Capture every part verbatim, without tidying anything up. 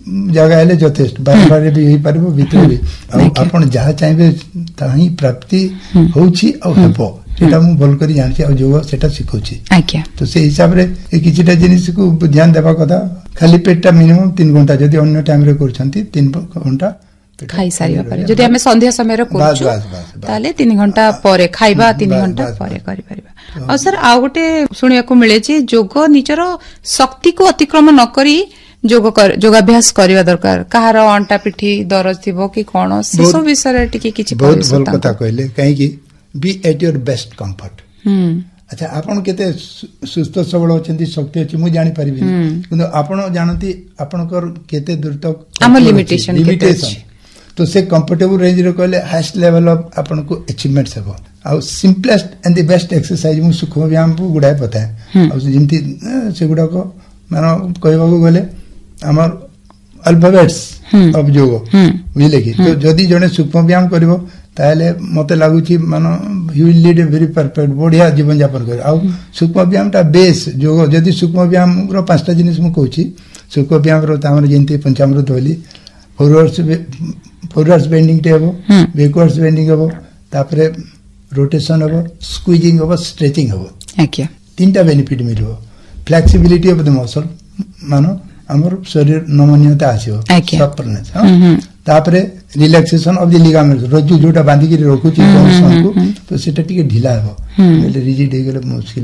जगह हेले यथेष्ट बारंबार भी हो पार भितर भी आप जहाँ चाहिए ता ही प्राप्ति होउछि आ हेबो सेटा मु भल करी जानछि आ योग सेटा सिखौछि आज्ञा तो से हिसाब रे ए किछिटा जिनिस को ध्यान देबा कथा खाली पेटटा मिनिमम तीन घंटा जदि अन्य टाइम रे करछंती तीन घंटा खाई सारिया पारे जदि हमें संध्या समय रे करछु ताले तीन घंटा परे खाइबा तीन घंटा परे करि परिबा और सर आ गोटे सुनिया को मिले जे योग निजर शक्ति को अतिक्रमण न करी योग कर योगाभ्यास करबा दरकार कहार अंटा पिठी दरज थिबो कि कोन से सब विषय रे टिके किछि बहुत भल कथा कहले काहे कि B at your best comfort हम अच्छा आपण केते सुस्थ सबल अछंती शक्ति अछि मु जानि परिबि किंतु आपण जानती आपनकर केते दूर तक हम लिमिटेशन लिमिटेशन तो से कंफर्टेबल रेंज रे कहले हाईएस्ट लेवल ऑफ आपन को अचीवमेंट्स हेबो आ simplest and the best exercise मु सुख व्यायाम को गुडाय पता है आ जिंती से गुडा को मानो कहबा को गले हमर अल्फाबेट्स ऑफ योग बुझले कि तो जदी जने सूक्ष्म व्यायाम करबो ताले मते लागुची मानो you will lead a very perfect बढ़िया जीवन यापन कर आ सूक्ष्म व्यायाम टा बेस योग जदी सूक्ष्म व्यायाम रो पांचटा जिनिस मु कहूची सूक्ष्म व्यायाम रो तामर जिंती पंचामृत होली फॉरवर्ड्स फॉरवर्ड्स बेंडिंग टे हबो बैकवर्ड्स बेंडिंग हबो तापरे रोटेशन हबो स्क्वीजिंग हबो स्ट्रेचिंग हबो आज्ञा तीनटा बेनिफिट मिलबो फ्लेक्सिबिलिटी ऑफ द मसल मानो हमर शरीर नमनीयता आसीबो सॉफ्टनेस हां तापरे रिलैक्सेशन ऑफ द लिगामेंट रज्जु जोटा बांधी के रखुची जोन को तो सेटा टिके ढिला हबो એટલે रिजिड हे गेले मुश्किल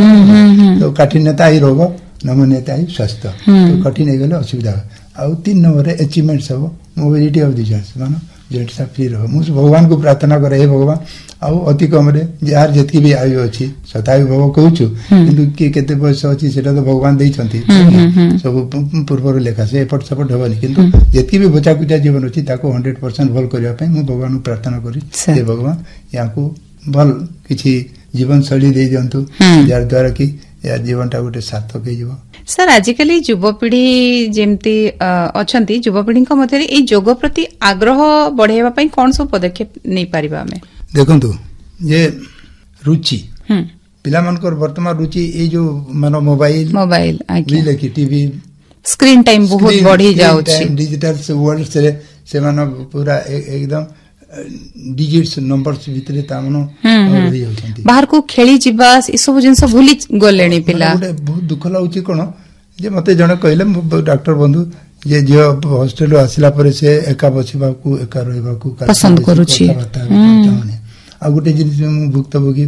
मानो तो कठिनता ही रोग नमनीयता ही स्वास्थ्य तो कठिन हे गेले असुविधा आ तीन नंबर रे अचीवमेंट्स हबो मोबिलिटी ऑफ द जॉइंट्स मानो जॉइंट सा फ्री रहो मु भगवान को प्रार्थना करे हे भगवान आ अति कम रे यार जतकी भी आयु अछि सतायु भव कहूछु किंतु के केते बयस अछि सेटा तो भगवान देइ छथि सब पूर्व लेखा से एपट सपट होबनी किंतु जतकी भी बचा कुटा जीवन अछि ताको हंड्रेड परसेंट भल करिया पय मु भगवान को प्रार्थना करी हे भगवान याको भल किछि जीवन शैली दे दियंतु यार द्वारा कि यार जीवनटा गोटे सार्थक हे जीव सर आजिकली युवपीढ़ी जेमती अछंती युवपीढ़ी मध्य ए योग प्रति आग्रह बढ़ाइबा पई कोन सब पदक्षेप नै पारिबा हमें देखंतु जे रुचि पिला मानकर वर्तमान रुचि ए जो मानो मोबाइल मोबाइल आके लेकी टीवी स्क्रीन टाइम बहुत बढ़ी जाउ छी डिजिटल से वर्ल्ड से से मानो पूरा एकदम डिजिट्स नंबर्स भीतर तामनो रही होछंती बाहर को खेली जिबा ए सब जिंस भूली गलेनी पिला बहुत दुख लाउची कोन जे मते जने कहले डॉक्टर बंधु जे जे हॉस्टल आसिला परे से एका बसिबा को एका रहबा को पसंद करूची आ गुटे जिनिस मु भुक्तभोगी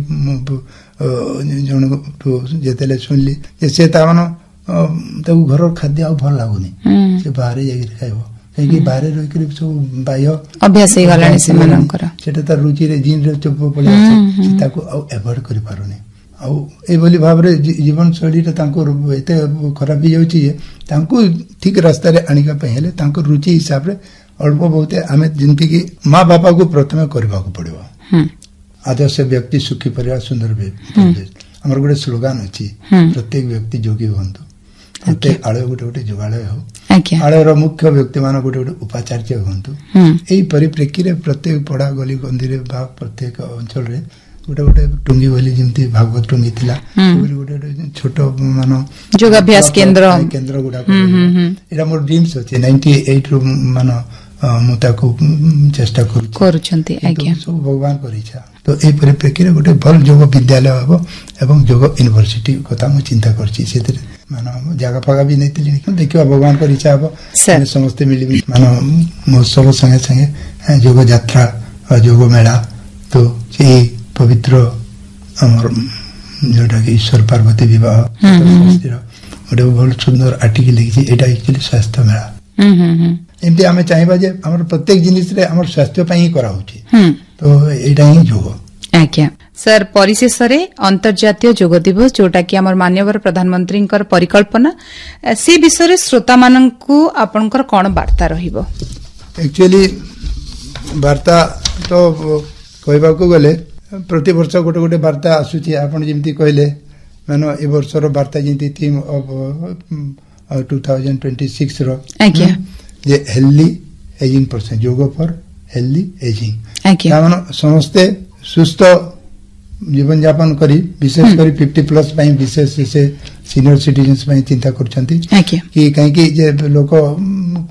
जण जेतेले सुनली जे से तामनो ताऊ घर खाद्य आ भल लागुनी से बाहर जाई खाइबो कि बाहर रही कर सब बाह्य अभ्यास हे गलानी से मनंकर सेटा त रुचि रे जीन रे चुप पड़ी अछि ताको आ अवॉइड करि पारुनी आ ए बोली भाव रे जीवन शैली रे तांको एते खराब ही होछि तांको ठीक रास्ता रे आनिका पहेले तांको रुचि हिसाब रे अल्प बहुत हमें जिंदगी की मां बापा को प्रथम करबा को पड़िबो आदर्श व्यक्ति सुखी परिवार सुंदर परिवेश हमर गोटे स्लोगान अछि प्रत्येक व्यक्ति योगी होंतु प्रत्येक आळे गोटे गोटे जुगाळे हो आळेर मुख्य व्यक्ति मान गोटे गोटे उपाचार्य होंतु एई परिप्रेक्षी रे प्रत्येक पड़ा गली गंदी रे बा प्रत्येक अंचल रे गोटे गोटे टुंगी वाली जेमती भागवत टुंगी थिला गोटे गोटे छोट मानो योगाभ्यास केंद्र केंद्र गुडा एटा मोर ड्रीम्स अछि अट्ठानवे रु मानो मुता को चेष्टा करू करूछंती आज्ञा सब भगवान करिछा तो ए परिप्रेक्षी रे गोटे भल योग विद्यालय हबो एवं योग यूनिवर्सिटी कथा मु चिंता करछि सेते मानो जागा फागा भी नहीं थी देखियो भगवान को इच्छा हबो समस्त मिली मानो महोत्सव संगे संगे योग यात्रा और योग मेला तो ये पवित्र हमर जोटा कि ईश्वर पार्वती विवाह गोटे बहुत सुंदर आर्टिकल लिखी एटा एक्चुअली स्वास्थ्य मेला एमती आमे चाहिबा जे हमर प्रत्येक जिनिस रे हमर स्वास्थ्य पई करा होची तो एटा ही योग आज्ञा सर परिशेष रे अंतर्जातीय योग दिवस जोटा कि हमर माननीय प्रधानमंत्री परिकल्पना से विषय रे श्रोता माननकु आपनकर कोन वार्ता रहिबो एक्चुअली वार्ता तो कहबा को गले प्रति वर्ष गोटे गोटे वार्ता आसुची आपण जेमती कहले मानो ए वर्षर वार्ता जेमती theme of two thousand twenty six row आज्ञा जे हेल्दी एजिंग पर्सन योग फॉर हेल्दी एजिंग आज्ञा मानो समस्ते सुस्थ जीवन यापन करी विशेष करी फिफ्टी प्लस पई विशेष से सीनियर सिटीजन्स पई चिंता करछंती आज्ञा कि काहे कि जे लोक